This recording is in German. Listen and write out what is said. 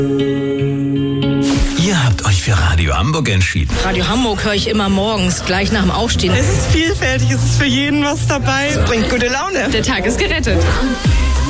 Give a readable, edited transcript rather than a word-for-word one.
Ihr habt euch für Radio Hamburg entschieden. Radio Hamburg höre ich immer morgens, gleich nach dem Aufstehen. Es ist vielfältig, es ist für jeden was dabei. Es bringt gute Laune. Der Tag ist gerettet.